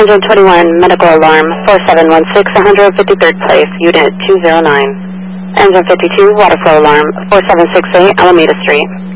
121, medical alarm, 4716, 153rd place, unit 209. Engine 52, water flow alarm, 4768, Alameda Street.